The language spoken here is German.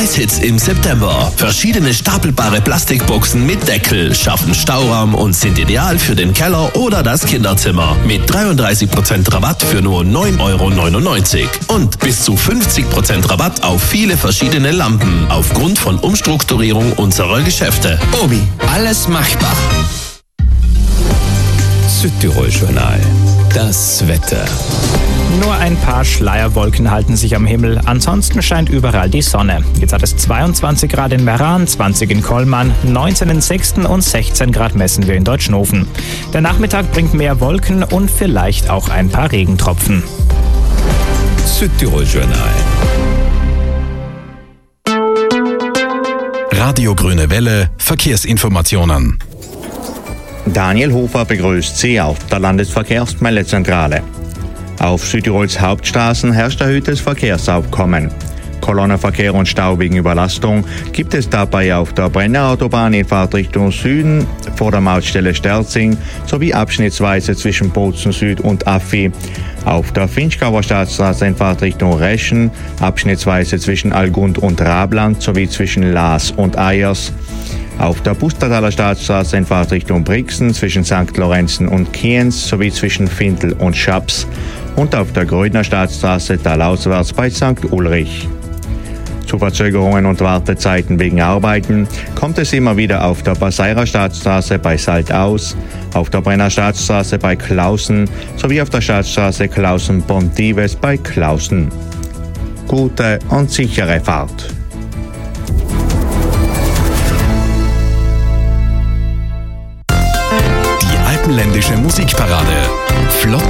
Hits im September. Verschiedene stapelbare Plastikboxen mit Deckel schaffen Stauraum und sind ideal für den Keller oder das Kinderzimmer. Mit 33% Rabatt für nur 9,99 € und bis zu 50% Rabatt auf viele verschiedene Lampen aufgrund von Umstrukturierung unserer Geschäfte. Obi, alles machbar. Südtirol-Journal. Das Wetter. Nur ein paar Schleierwolken halten sich am Himmel, ansonsten scheint überall die Sonne. Jetzt hat es 22 Grad in Meran, 20 in Kollmann, 19 in Sexten und 16 Grad messen wir in Deutschnofen. Der Nachmittag bringt mehr Wolken und vielleicht auch ein paar Regentropfen. Südtirol-Journal. Radio Grüne Welle, Verkehrsinformationen. Daniel Hofer begrüßt Sie auf der Landesverkehrsmeldezentrale. Auf Südtirols Hauptstraßen herrscht erhöhtes Verkehrsaufkommen. Kolonnenverkehr und Stau wegen Überlastung gibt es dabei auf der Brennerautobahn in Fahrtrichtung Süden vor der Mautstelle Sterzing sowie abschnittsweise zwischen Bozen Süd und Affi. Auf der Finchgauer Staatsstraße in Fahrtrichtung Reschen, abschnittsweise zwischen Algund und Rabland sowie zwischen Laas und Eyers. Auf der Pustertaler Staatsstraße in Fahrtrichtung Brixen zwischen St. Lorenzen und Kienz sowie zwischen Findel und Schaps. Und auf der Grödner Staatsstraße talauswärts bei St. Ulrich. Zu Verzögerungen und Wartezeiten wegen Arbeiten kommt es immer wieder auf der Passeirer Staatsstraße bei Saltaus, auf der Brenner Staatsstraße bei Clausen sowie auf der Staatsstraße Clausen-Pontives bei Clausen. Gute und sichere Fahrt. Die alpenländische Musikparade. Flott